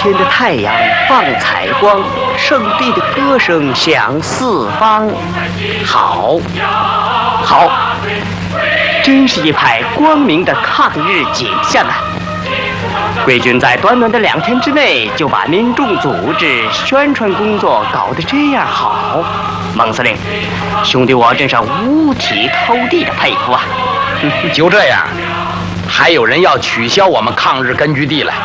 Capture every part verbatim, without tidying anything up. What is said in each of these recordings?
天的太阳放彩光，圣地的歌声响四方。好，好，真是一派光明的抗日景象啊！贵军在短短的两天之内就把民众组织宣传工作搞得这样好，孟司令，兄弟我真是五体投地的佩服啊！ 就这样，还有人要取消我们抗日根据地了。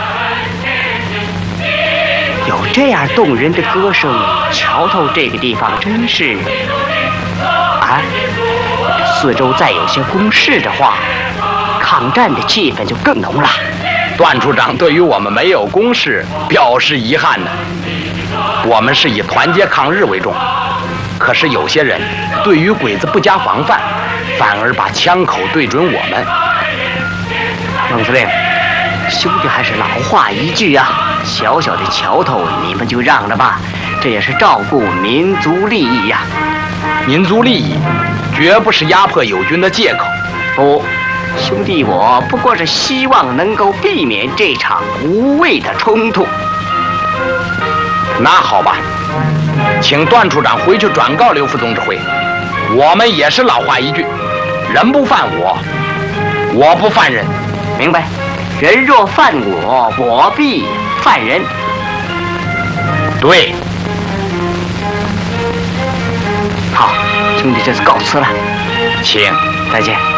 有这样动人的歌声，瞧透这个地方真是啊！四周再有些工事的话，抗战的气氛就更浓了。 段处长对于我们没有攻势表示遗憾呢。我们是以团结抗日为重，可是有些人对于鬼子不加防范，反而把枪口对准我们。 孟司令，兄弟还是老话一句啊，小小的桥头你们就让着吧，这也是照顾民族利益呀、 啊。民族利益绝不是压迫友军的借口。 不。兄弟我不过是希望能够避免这场无谓的冲突。 那好吧，请段处长回去转告刘副总指挥，我们也是老话一句，人不犯我，我不犯人。 明白，人若犯我，我必犯人。 对。 好，兄弟这次告辞了， 请， 再见。